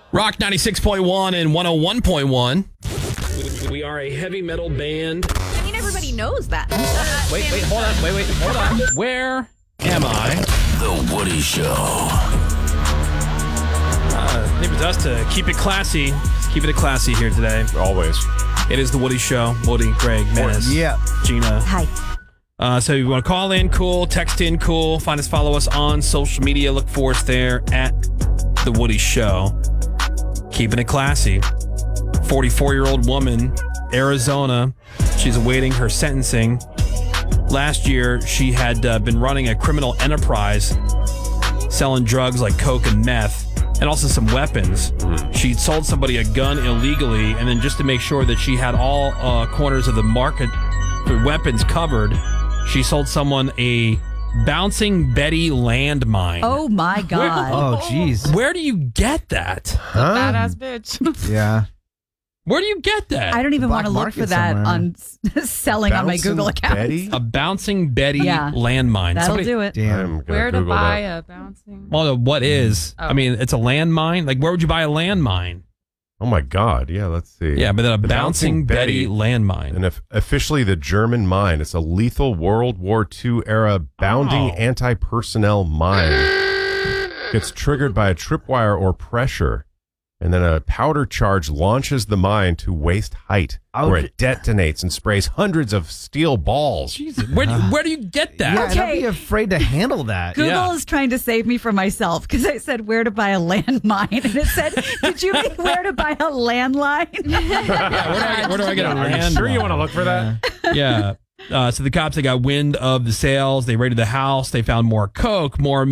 Rock 96.1 and 101.1. We are a heavy metal band. I mean, everybody knows that. Hold on. Where am I? The Woody Show. Maybe it's us to keep it classy. Keeping it classy here today. Always. It is the Woody Show. Woody, Greg, Menace, Gina. Hi. So if you want to call in, cool. Text in, cool. Follow us on social media. Look for us there at the Woody Show. Keeping it classy. 44-year-old woman, Arizona. She's awaiting her sentencing. Last year, she had been running a criminal enterprise selling drugs like coke and meth and also some weapons. She'd sold somebody a gun illegally, and then just to make sure that she had all corners of the market for weapons covered, she sold someone a Bouncing Betty landmine. Oh, my God. Oh, jeez. Where do you get that? Badass bitch. Yeah. Where do you get that? I don't even want to look for that on selling on my Bouncing Google account. Betty? A Bouncing Betty Yeah. landmine. That'll do it. Damn. I'm gonna Where to Google buy that. a bouncing? Well, what is? Oh. I mean, it's a landmine. Like, where would you buy a landmine? Oh my God! Yeah, let's see. Yeah, but then a The Bouncing Betty landmine. and officially the German mine. It's a lethal World War II era bounding Oh. anti-personnel mine. Gets triggered by a tripwire or pressure, and then a powder charge launches the mine to waist height, where it detonates and sprays hundreds of steel balls. Jesus, where do you get that? Yeah, and I'd Okay. be afraid to handle that. Google Yeah. is trying to save me from myself because I said where to buy a landmine. And it said, did you mean where to buy a landline? Where do I get a Are you landline? sure you want to look for that? Yeah. So the cops, they got wind of the sales. They raided the house. They found more coke, more